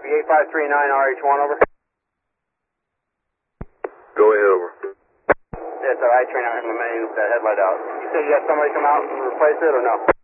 Copy, 8539 RH1, over. Go ahead, over. Yeah, it's alright, train, I'm recommending that headlight out. You said you had somebody come out and replace it, or no?